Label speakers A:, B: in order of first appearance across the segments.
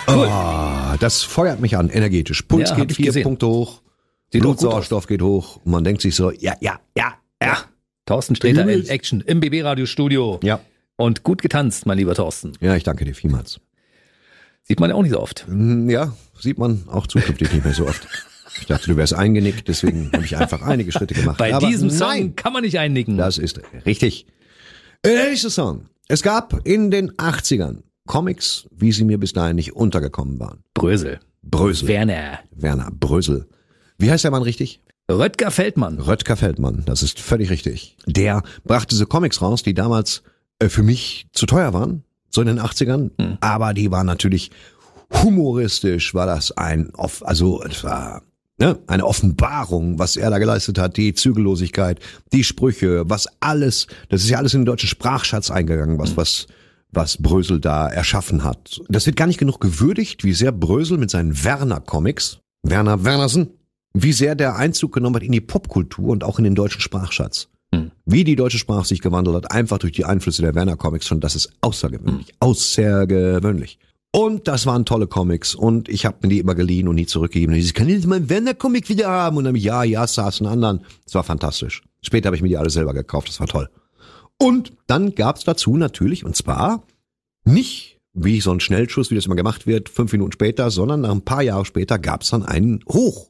A: Cool.
B: Das feuert mich an, energetisch. Puls
A: Ja, hab
B: geht
A: ich
B: 4
A: gesehen.
B: Punkte hoch,
A: Sieht auch gut
B: Blutsauerstoff geht hoch und man denkt sich so, ja.
A: Thorsten Sträter in Action im BB-Radio-Studio.
B: Ja.
A: Und gut getanzt, mein lieber Thorsten.
B: Ja, ich danke dir vielmals.
A: Sieht man ja auch nicht so oft.
B: Ja, sieht man auch zukünftig nicht mehr so oft. Ich dachte, du wärst eingenickt, deswegen habe ich einfach einige Schritte gemacht.
A: Bei
B: Aber
A: diesem Song
B: nein,
A: kann man nicht einnicken.
B: das ist richtig. Der nächste Song. Es gab in den 80ern Comics, wie sie mir bis dahin nicht untergekommen waren.
A: Brösel.
B: Brösel. Werner Brösel. Wie heißt der Mann richtig?
A: Röttger Feldmann.
B: Röttger Feldmann, das ist völlig richtig. Der brachte diese Comics raus, die damals für mich zu teuer waren, so in den 80ern. Aber die waren natürlich humoristisch, war das es war eine Offenbarung, was er da geleistet hat, die Zügellosigkeit, die Sprüche, was alles, das ist ja alles in den deutschen Sprachschatz eingegangen, was Brösel da erschaffen hat. Das wird gar nicht genug gewürdigt, wie sehr Brösel mit seinen Werner-Comics, Werner Wernersen, wie sehr der Einzug genommen hat in die Popkultur und auch in den deutschen Sprachschatz. Wie die deutsche Sprache sich gewandelt hat, einfach durch die Einflüsse der Werner-Comics schon, das ist außergewöhnlich. Und das waren tolle Comics und ich habe mir die immer geliehen und nie zurückgegeben. Und ich kann jetzt meinen Werner-Comic wieder haben? Und dann saß einen anderen. Das war fantastisch. Später habe ich mir die alle selber gekauft, das war toll. Und dann gab's dazu natürlich, und zwar nicht wie so ein Schnellschuss, wie das immer gemacht wird, 5 Minuten später, sondern nach ein paar Jahre später gab's dann einen hoch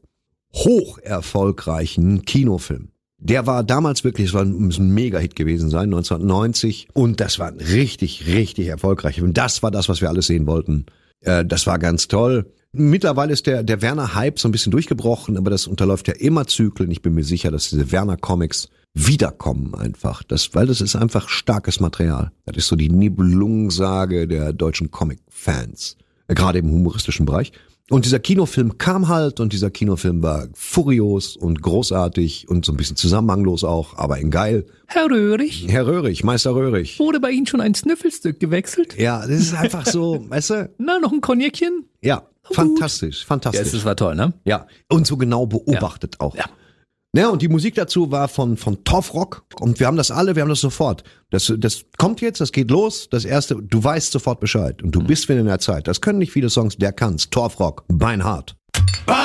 B: erfolgreichen Kinofilm. Der war damals wirklich, es war ein Mega-Hit gewesen sein, 1990. Und das war richtig, richtig erfolgreich. Und das war das, was wir alles sehen wollten. Das war ganz toll. Mittlerweile ist der Werner-Hype so ein bisschen durchgebrochen, aber das unterläuft ja immer Zyklen. Ich bin mir sicher, dass diese Werner-Comics wiederkommen einfach. Weil das ist einfach starkes Material. Das ist so die Nibelungensage der deutschen Comic-Fans. Gerade im humoristischen Bereich. Und dieser Kinofilm kam halt und dieser Kinofilm war furios und großartig und so ein bisschen zusammenhanglos auch, aber in geil.
A: Herr Röhrig,
B: Meister Röhrig.
A: wurde bei Ihnen schon ein Sniffelstück gewechselt?
B: Ja, das ist einfach so, weißt du?
A: Na, noch ein Cognacchen?
B: Ja, fantastisch.
A: Ja, das war toll, ne?
B: Ja, und so genau beobachtet auch.
A: Ja.
B: Ja, und die Musik dazu war von Torfrock und wir haben das sofort. Das kommt jetzt, das geht los, das erste, du weißt sofort Bescheid und du bist wieder in der Zeit. Das können nicht viele Songs, der kann's. Torfrock, Beinhard.